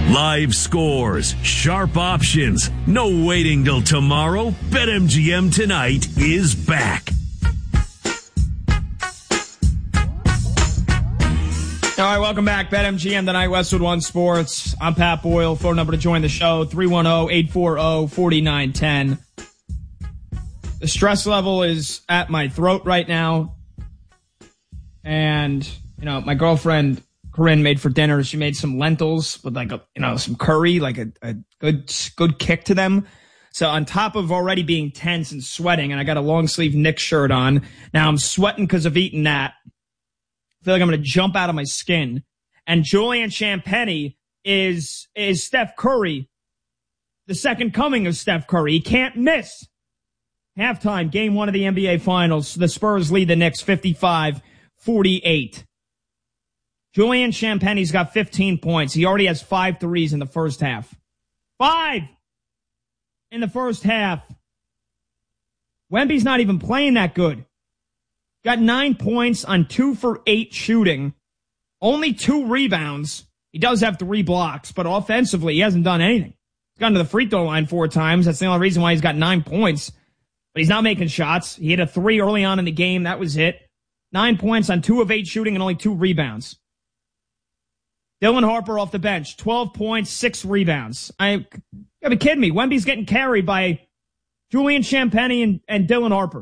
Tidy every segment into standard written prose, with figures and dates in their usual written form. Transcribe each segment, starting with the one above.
Live scores, sharp options, no waiting till tomorrow. BetMGM tonight is back. All right, welcome back. BetMGM tonight, Westwood One Sports. I'm Pat Boyle. Phone number to join the show, 310-840-4910. The stress level is at my throat right now. And, my girlfriend, Corinne, made for dinner. She made some lentils with some curry, like a good kick to them. So on top of already being tense and sweating, and I got a long sleeve Knicks shirt on, now I'm sweating because of eating that. I feel like I'm going to jump out of my skin. And Julian Champagnie is Steph Curry, the second coming of Steph Curry. He can't miss. Halftime, game 1 of the NBA Finals. The Spurs lead the Knicks 55-48. Julian Champagnie's got 15 points. He already has 5 threes in the first half. 5 in the first half. Wemby's not even playing that good. Got 9 points on 2 for 8 shooting. Only 2 rebounds. He does have 3 blocks, but offensively, he hasn't done anything. He's gotten to the free throw line 4 times. That's the only reason why he's got 9 points. But he's not making shots. He hit a 3 early on in the game. That was it. 9 points on 2 of 8 shooting and only 2 rebounds. Dylan Harper off the bench. 12 points, 6 rebounds. You gotta be kidding me. Wemby's getting carried by Julian Champagnie and Dylan Harper.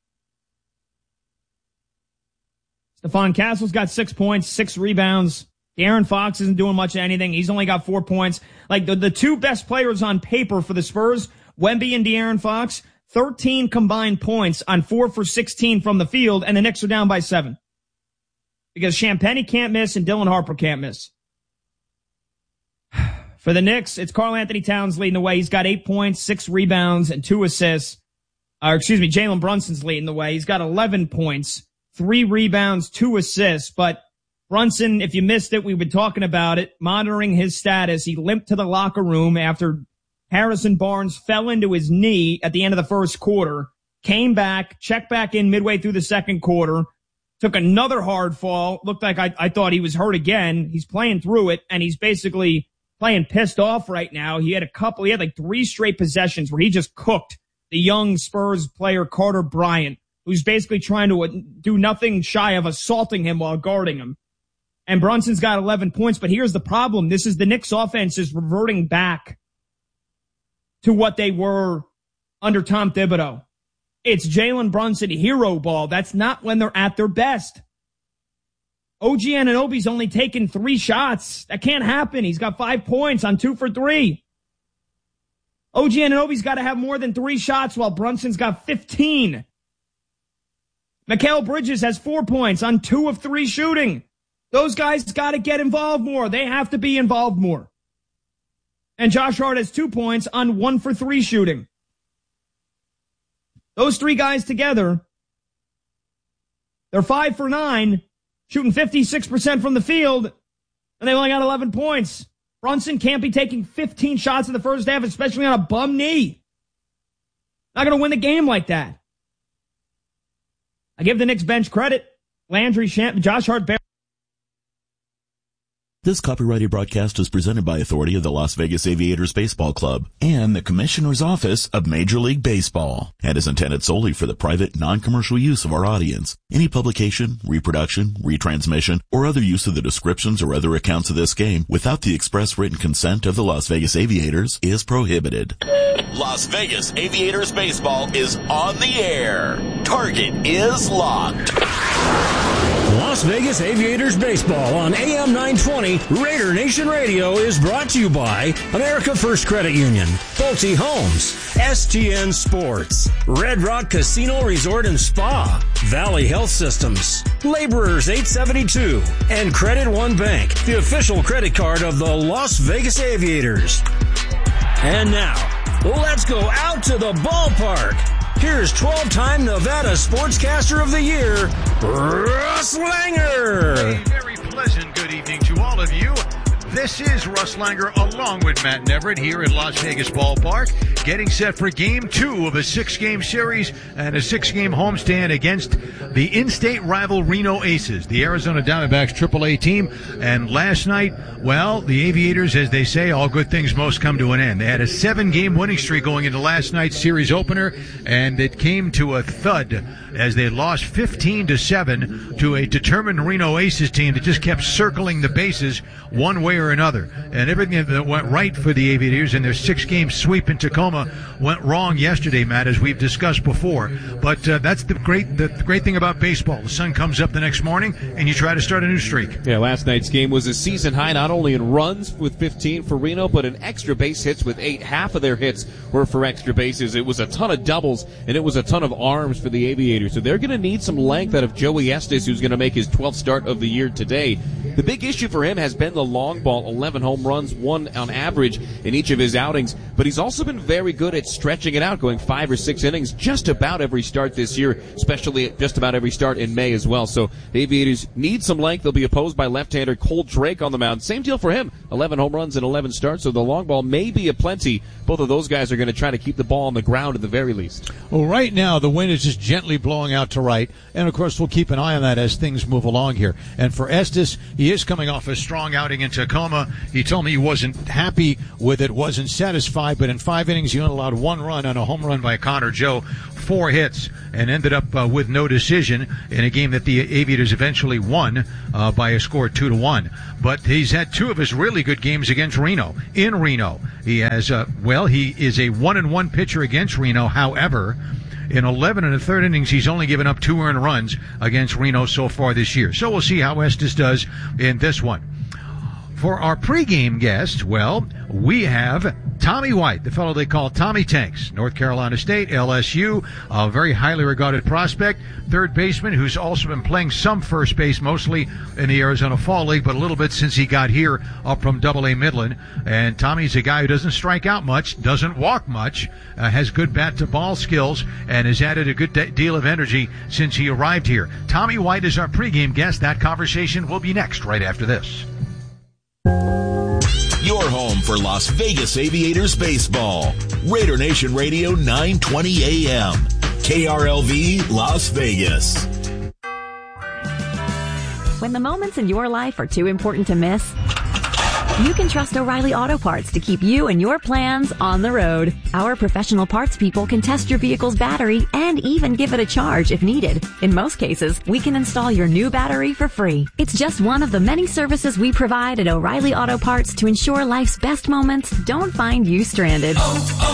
Stephon Castle's got 6 points, 6 rebounds. De'Aaron Fox isn't doing much of anything. He's only got 4 points. Like the 2 best players on paper for the Spurs, Wemby and De'Aaron Fox, 13 combined points on 4 for 16 from the field, and the Knicks are down by 7. Because Champagnie can't miss and Dylan Harper can't miss. For the Knicks, it's Karl Anthony Towns leading the way. He's got 8 points, 6 rebounds, and 2 assists. Jalen Brunson's leading the way. He's got 11 points. 3 rebounds, 2 assists, but Brunson, if you missed it, we've been talking about it, monitoring his status. He limped to the locker room after Harrison Barnes fell into his knee at the end of the first quarter, came back, checked back in midway through the second quarter, took another hard fall, looked like I thought he was hurt again. He's playing through it, and he's basically playing pissed off right now. He had 3 straight possessions where he just cooked the young Spurs player Carter Bryant, who's basically trying to do nothing shy of assaulting him while guarding him. And Brunson's got 11 points, but here's the problem. This is the Knicks offense is reverting back to what they were under Tom Thibodeau. It's Jalen Brunson hero ball. That's not when they're at their best. OG Anunoby's only taken 3 shots. That can't happen. He's got 5 points on 2 for 3. OG Anunoby's got to have more than 3 shots while Brunson's got 15. Mikal Bridges has 4 points on 2 of 3 shooting. Those guys got to get involved more. They have to be involved more. And Josh Hart has 2 points on 1 for 3 shooting. Those 3 guys together, they're 5 for 9, shooting 56% from the field, and they only got 11 points. Brunson can't be taking 15 shots in the first half, especially on a bum knee. Not going to win the game like that. I give the Knicks bench credit. Landry, Josh Hart, This copyrighted broadcast is presented by authority of the Las Vegas Aviators Baseball Club and the Commissioner's Office of Major League Baseball and is intended solely for the private, non-commercial use of our audience. Any publication, reproduction, retransmission, or other use of the descriptions or other accounts of this game without the express written consent of the Las Vegas Aviators is prohibited. Las Vegas Aviators Baseball is on the air. Target is locked. Las Vegas Aviators Baseball on AM 920 Raider Nation Radio is brought to you by America First Credit Union, Pulte Homes, STN Sports, Red Rock Casino Resort and Spa, Valley Health Systems, Laborers 872, and Credit One Bank, the official credit card of the Las Vegas Aviators. And now, let's go out to the ballpark. Here's 12-time Nevada Sportscaster of the Year, Russ Langer. A very pleasant good evening to all of you. This is Russ Langer along with Matt Neverett here at Las Vegas Ballpark, getting set for Game 2 of a 6-game series and a 6-game homestand against the in-state rival Reno Aces, the Arizona Diamondbacks AAA team. And last night, well, the Aviators, as they say, all good things must come to an end. They had a 7-game winning streak going into last night's series opener, and it came to a thud as they lost 15-7 to a determined Reno Aces team that just kept circling the bases one way or another. And everything that went right for the Aviators in their 6-game sweep in Tacoma went wrong yesterday, Matt, as we've discussed before. But that's the great thing about baseball. The sun comes up the next morning, and you try to start a new streak. Yeah, last night's game was a season high, not only in runs with 15 for Reno, but in extra base hits with 8. Half of their hits were for extra bases. It was a ton of doubles, and it was a ton of arms for the Aviators. So they're going to need some length out of Joey Estes, who's going to make his 12th start of the year today. The big issue for him has been the long ball, 11 home runs, 1 on average in each of his outings. But he's also been very good at stretching it out, going 5 or 6 innings just about every start this year, especially at just about every start in May as well. So the Aviators need some length. They'll be opposed by left-hander Cole Drake on the mound. Same deal for him, 11 home runs and 11 starts. So the long ball may be aplenty. Both of those guys are going to try to keep the ball on the ground at the very least. Well, right now the wind is just gently blowing out to right, and of course we'll keep an eye on that as things move along here. And for Estes, he is coming off a strong outing in Tacoma. He told me he wasn't happy with it, wasn't satisfied, but in 5 innings he only allowed 1 run on a home run by Connor Joe, 4 hits, and ended up with no decision in a game that the Aviators eventually won by a score 2-1. But he's had 2 of his really good games against Reno. In Reno, he has he is a 1-1 pitcher against Reno. However, in 11 1/3 innings, he's only given up 2 earned runs against Reno so far this year. So we'll see how Estes does in this one. For our pregame guest, well, we have Tommy White, the fellow they call Tommy Tanks, North Carolina State, LSU, a very highly regarded prospect, third baseman who's also been playing some first base, mostly in the Arizona Fall League, but a little bit since he got here up from AA Midland. And Tommy's a guy who doesn't strike out much, doesn't walk much, has good bat-to-ball skills, and has added a good deal of energy since he arrived here. Tommy White is our pregame guest. That conversation will be next right after this. Your home for Las Vegas Aviators baseball. Raider Nation Radio 920 AM. KRLV Las Vegas. When the moments in your life are too important to miss, you can trust O'Reilly Auto Parts to keep you and your plans on the road. Our professional parts people can test your vehicle's battery and even give it a charge if needed. In most cases, we can install your new battery for free. It's just one of the many services we provide at O'Reilly Auto Parts to ensure life's best moments don't find you stranded.